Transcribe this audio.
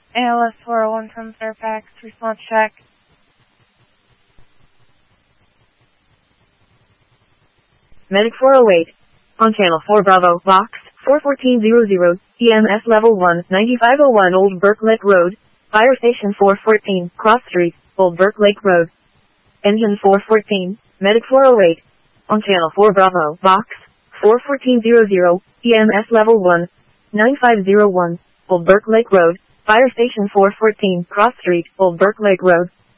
ALS 401 from Fairfax, response check. Medic 408. On channel 4 Bravo, box 41400, EMS level 1, 9501 Old Burke Lake Road, Fire Station 414, Cross Street, Old Burke Lake Road. Engine 414, Medic 408. On channel 4 Bravo, box 41400, EMS level 1, 9501, Old Burke Lake Road, Fire Station 414, Cross Street, Old Burke Lake Road.